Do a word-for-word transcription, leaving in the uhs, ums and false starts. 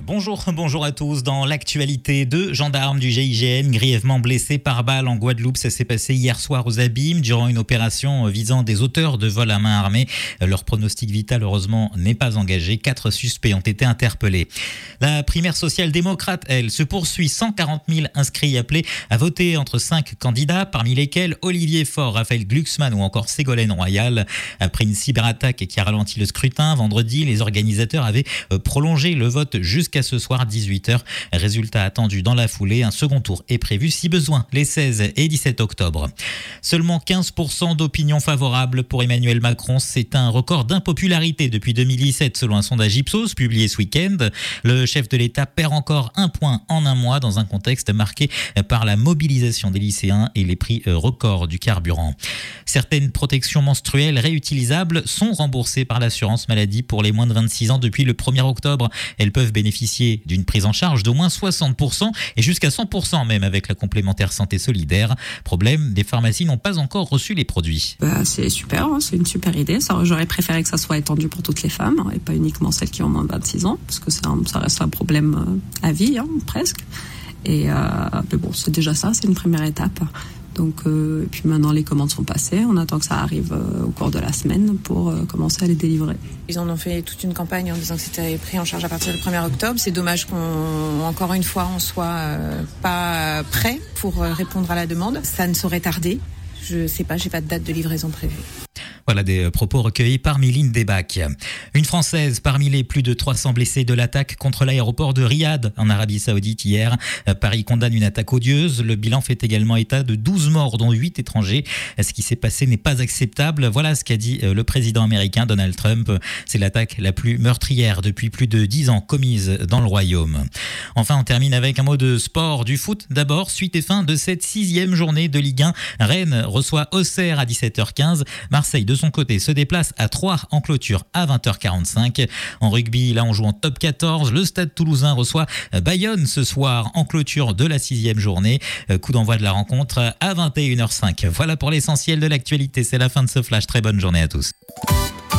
Bonjour, bonjour à tous. Dans l'actualité, deux gendarmes du G I G N grièvement blessés par balle en Guadeloupe. Ça s'est passé hier soir aux Abîmes durant une opération visant des auteurs de vols à main armée. Leur pronostic vital, heureusement, n'est pas engagé. Quatre suspects ont été interpellés. La primaire social-démocrate, elle, se poursuit. cent quarante mille inscrits appelés à voter entre cinq candidats, parmi lesquels Olivier Faure, Raphaël Glucksmann ou encore Ségolène Royal. Après une cyberattaque qui a ralenti le scrutin, vendredi, les organisateurs avaient prolongé le vote jusqu'à ce soir dix-huit heures. Résultat attendu dans la foulée. Un second tour est prévu si besoin les seize et dix-sept octobre. Seulement quinze pour cent d'opinion favorable pour Emmanuel Macron. C'est un record d'impopularité depuis deux mille dix-sept selon un sondage Ipsos publié ce week-end. Le chef de l'État perd encore un point en un mois dans un contexte marqué par la mobilisation des lycéens et les prix records du carburant. Certaines protections menstruelles réutilisables sont remboursées par l'assurance maladie pour les moins de vingt-six ans depuis le premier octobre. Elles peuvent bénéficier d'une prise en charge d'au moins soixante pour cent et jusqu'à cent pour cent même avec la complémentaire santé solidaire. Problème, les pharmacies n'ont pas encore reçu les produits. Bah, c'est super, hein, c'est une super idée. Ça, j'aurais préféré que ça soit étendu pour toutes les femmes hein, et pas uniquement celles qui ont moins de vingt-six ans parce que ça, ça reste un problème à vie, hein, presque. Et, euh, mais bon, c'est déjà ça, c'est une première étape. Donc, euh, et puis maintenant, les commandes sont passées. On attend que ça arrive euh, au cours de la semaine pour euh, commencer à les délivrer. Ils en ont fait toute une campagne en disant que c'était pris en charge à partir du premier octobre. C'est dommage qu'on, encore une fois, on soit euh, pas prêt pour euh, répondre à la demande. Ça ne saurait tarder. Je sais pas, j'ai pas de date de livraison prévue. Voilà des propos recueillis par Méline Debac. Une Française parmi les plus de trois cents blessés de l'attaque contre l'aéroport de Riyad en Arabie Saoudite hier. Paris condamne une attaque odieuse. Le bilan fait également état de douze morts, dont huit étrangers. Ce qui s'est passé n'est pas acceptable. Voilà ce qu'a dit le président américain Donald Trump. C'est l'attaque la plus meurtrière depuis plus de dix ans commise dans le royaume. Enfin, on termine avec un mot de sport, du foot. D'abord, suite et fin de cette sixième journée de Ligue un. Rennes reçoit Auxerre à dix-sept heures quinze. Marseille, de son côté, se déplace à Troyes en clôture à vingt heures quarante-cinq. En rugby, là, on joue en top quatorze. Le Stade Toulousain reçoit Bayonne ce soir en clôture de la sixième journée. Coup d'envoi de la rencontre à vingt et une heures cinq. Voilà pour l'essentiel de l'actualité. C'est la fin de ce flash. Très bonne journée à tous.